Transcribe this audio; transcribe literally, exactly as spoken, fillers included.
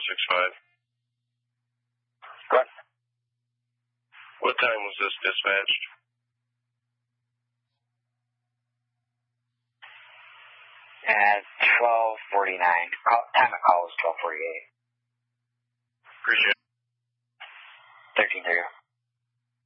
six five. What? What time was this dispatched? At twelve forty-nine. Time of call was twelve forty-eight. Appreciate it. thirteen thirty.